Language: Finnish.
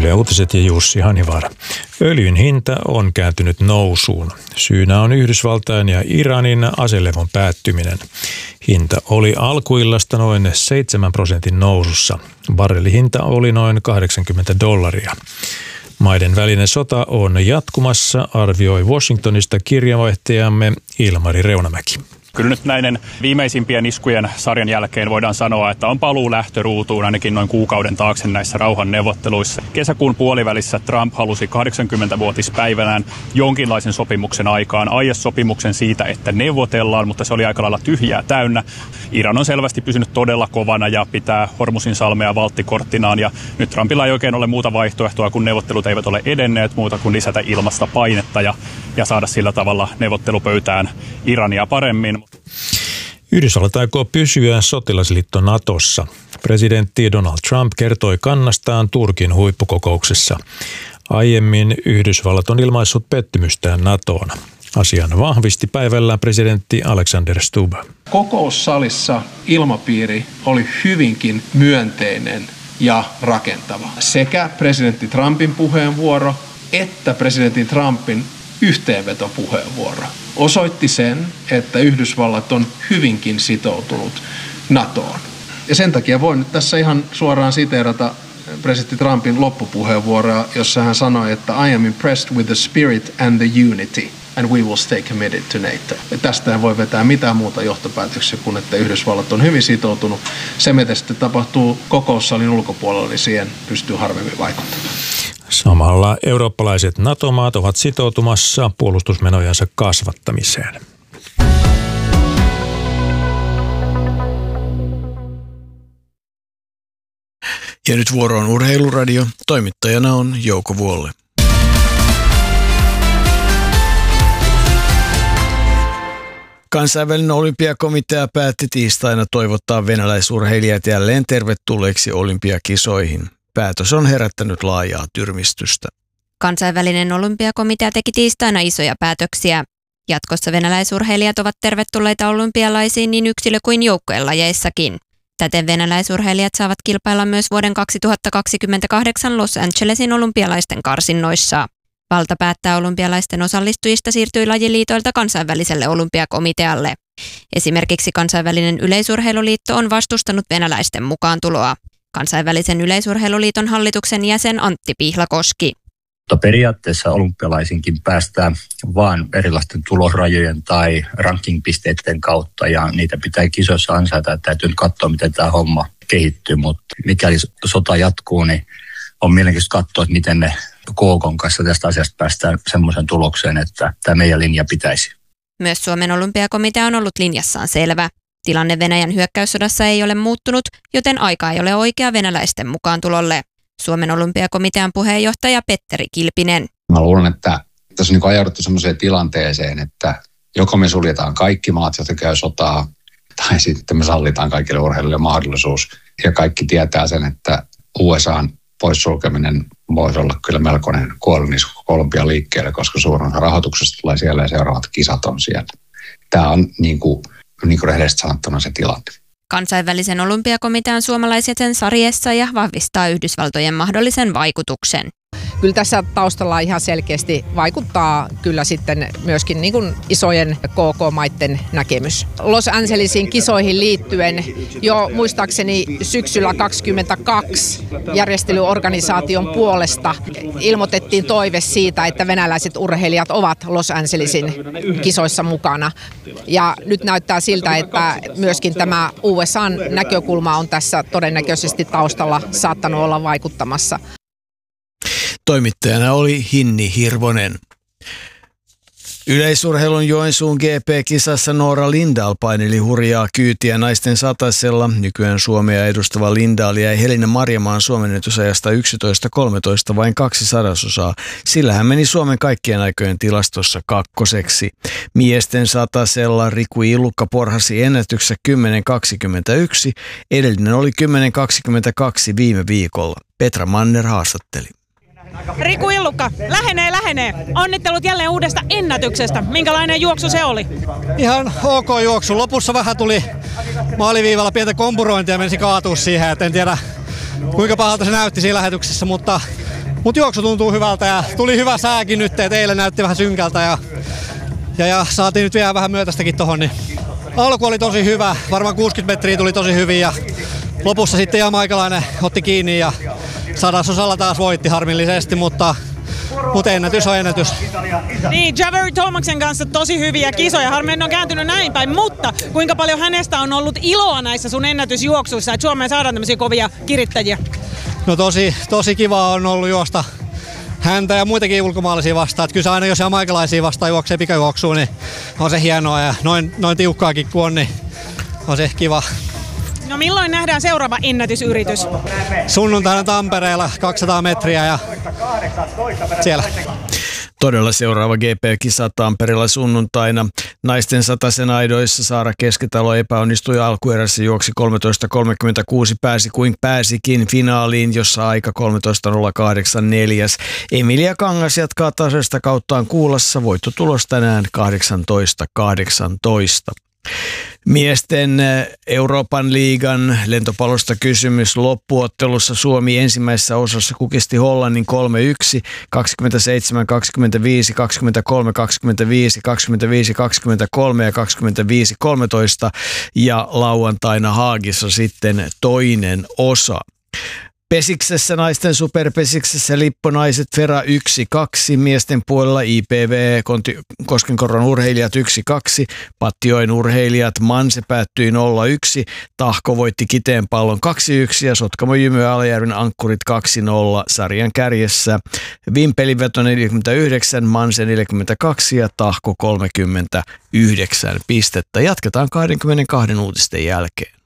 Yle Uutiset ja Jussi Hanivaara. Öljyn hinta on kääntynyt nousuun. Syynä on Yhdysvaltain ja Iranin aselevon päättyminen. Hinta oli alkuillasta noin 7% nousussa. Barrelihinta oli noin $80. Maiden välinen sota on jatkumassa, arvioi Washingtonista kirjavaihtajamme Ilmari Reunamäki. Kyllä nyt näiden viimeisimpien iskujen sarjan jälkeen voidaan sanoa, että on paluu lähtöruutuun ainakin noin kuukauden taakse näissä rauhanneuvotteluissa. Kesäkuun puolivälissä Trump halusi 80-vuotispäivänään jonkinlaisen sopimuksen aikaan, aiesopimuksen siitä, että neuvotellaan, mutta se oli aika lailla tyhjää täynnä. Iran on selvästi pysynyt todella kovana ja pitää Hormuzin salmea valttikorttinaan ja nyt Trumpilla ei oikein ole muuta vaihtoehtoa, kun neuvottelut eivät ole edenneet muuta kuin lisätä ilmasta painetta ja saada sillä tavalla neuvottelupöytään Irania paremmin. Yhdysvallat aikoo pysyä sotilasliitto Natossa. Presidentti Donald Trump kertoi kannastaan Turkin huippukokouksessa. Aiemmin Yhdysvallat on ilmaissut pettymystään NATOon. Asian vahvisti päivällä presidentti Alexander Stubb. Kokoussalissa ilmapiiri oli hyvinkin myönteinen ja rakentava. Sekä presidentti Trumpin puheenvuoro että presidentti Trumpin yhteenvetopuheenvuoro osoitti sen, että Yhdysvallat on hyvinkin sitoutunut NATOon. Ja sen takia voin nyt tässä ihan suoraan siteerata presidentti Trumpin loppupuheenvuoroa, jossa hän sanoi, että I am impressed with the spirit and the unity and we will stay committed to NATO. Ja tästä ei voi vetää mitään muuta johtopäätöksiä kuin, että Yhdysvallat on hyvin sitoutunut. Se, mitä sitten tapahtuu kokoussalin ulkopuolella, niin siihen pystyy harvemmin vaikuttamaan. Samalla eurooppalaiset NATO-maat ovat sitoutumassa puolustusmenojansa kasvattamiseen. Ja nyt vuoro on Urheiluradio. Toimittajana on Jouko Vuolle. Kansainvälinen olympiakomitea päätti tiistaina toivottaa venäläisurheilijat jälleen tervetulleeksi olympiakisoihin. Päätös on herättänyt laajaa tyrmistystä. Kansainvälinen olympiakomitea teki tiistaina isoja päätöksiä. Jatkossa venäläisurheilijat ovat tervetulleita olympialaisiin niin yksilö- kuin joukkuelajeissakin. Täten venäläisurheilijat saavat kilpailla myös vuoden 2028 Los Angelesin olympialaisten karsinnoissa. Valta päättää olympialaisten osallistujista siirtyi lajiliitoilta kansainväliselle olympiakomitealle. Esimerkiksi kansainvälinen yleisurheiluliitto on vastustanut venäläisten mukaantuloa. Kansainvälisen yleisurheiluliiton hallituksen jäsen Antti Pihlakoski. Mutta periaatteessa olympialaisinkin päästään vain erilaisten tulosrajojen tai rankingpisteiden kautta ja niitä pitää kisoissa ansaita. Että täytyy nyt katsoa, miten tämä homma kehittyy, mutta mikäli sota jatkuu, niin on mielenkiintoista katsoa, että miten ne KK:n kanssa tästä asiasta päästään semmoisen tulokseen, että tämä meidän linja pitäisi. Myös Suomen olympiakomitea on ollut linjassaan selvä. Tilanne Venäjän hyökkäyssodassa ei ole muuttunut, joten aika ei ole oikea venäläisten mukaantulolle. Suomen olympiakomitean puheenjohtaja Petteri Kilpinen. Mä luulen, että tässä on ajauduttu semmoiseen tilanteeseen, että joko me suljetaan kaikki maat, jotka käy sotaa, tai sitten me sallitaan kaikille urheilijoille mahdollisuus. Ja kaikki tietää sen, että USA:n poissulkeminen voisi olla kyllä melkoinen kuolinisku olympialiikkeelle, koska suurin osa rahoituksesta tulee siellä ja seuraavat kisat on siellä. Tämä on niin kuin rehellisesti sanottuna se tilanne. Kansainvälisen olympiakomitean suomalaisen sarjassa ja vahvistaa Yhdysvaltojen mahdollisen vaikutuksen. Kyllä tässä taustalla ihan selkeästi vaikuttaa kyllä sitten myöskin niin kuin isojen KK-maiden näkemys. Los Angelesin kisoihin liittyen jo muistaakseni syksyllä 2022 järjestelyorganisaation puolesta ilmoitettiin toive siitä, että venäläiset urheilijat ovat Los Angelesin kisoissa mukana. Ja nyt näyttää siltä, että myöskin tämä USA:n näkökulma on tässä todennäköisesti taustalla saattanut olla vaikuttamassa. Toimittajana oli Hinni Hirvonen. Yleisurheilun Joensuun GP-kisassa Noora Lindahl paineli hurjaa kyytiä naisten satasella. Nykyään Suomea edustava Lindahl jäi Helena Marjamaan Suomen ennätysajasta 11.13 vain 2/100. Sillä hän meni Suomen kaikkien aikojen tilastossa kakkoseksi. Miesten satasella Riku Ilukka porhasi ennätyksessä 10.21. Edellinen oli 10.22 viime viikolla. Petra Manner haastatteli. Riku Illukka, lähenee. Onnittelut jälleen uudesta ennätyksestä. Minkälainen juoksu se oli? Ihan ok juoksu. Lopussa vähän tuli maaliviivalla pientä kompurointia ja menisi kaatua siihen. Et en tiedä kuinka pahalta se näytti siinä lähetyksessä, mutta Mutta juoksu tuntuu hyvältä ja tuli hyvä sääkin nyt, että eilen näytti vähän synkältä ja saatiin nyt vielä vähän myötästäkin tohon. Niin alku oli tosi hyvä, varmaan 60 metriä tuli tosi hyvin ja lopussa sitten jamaikalainen otti kiinni ja 100-osalla taas voitti harmillisesti, mutta ennätys on ennätys. Niin, Javeri Tomaksen kanssa tosi hyviä kisoja. Harmi on kääntynyt näin päin, mutta kuinka paljon hänestä on ollut iloa näissä sun ennätysjuoksuissa, että Suomeen saadaan tämmöisiä kovia kirittäjiä? No tosi kiva on ollut juosta häntä ja muitakin ulkomaalaisia vastaan. Että kyllä aina jos jamaikalaisia vastaan juoksee pikajuoksuun, niin on se hienoa ja noin tiukkaakin kuin on, niin on se kiva. No milloin nähdään seuraava ennätysyritys? Sunnuntaina Tampereella 200 metriä ja siellä. Todella seuraava GP-kisa Tampereella sunnuntaina. Naisten 100 aidoissa Saara Keskitalo epäonnistui alkuerässä, juoksi 13.36, pääsi kuin pääsikin finaaliin, jossa aika 13.08 neljäs. Emilia Kangas jatkaa tasaista kauttaan Kuulassa, voittotulos tänään 18.18. Miesten Euroopan liigan lentopallosta kysymys. Loppuottelussa Suomi ensimmäisessä osassa kukisti Hollannin 3-1, 27, 25, 23, 25, 25, 23 ja 25, 13 ja lauantaina Haagissa sitten toinen osa. Pesiksessä, naisten superpesiksessä Lipponaiset Fera 1-2, miesten puolella IPV Koskenkorvan urheilijat 1-2, Pattijoen urheilijat Manse päättyi 0-1, Tahko voitti Kiteen pallon 2-1 ja Sotkamo Jymy Alajärven Ankkurit 2-0 sarjan kärjessä. Vimpeliveto 49, Manse 42 ja Tahko 39 pistettä. Jatketaan 22 uutisten jälkeen.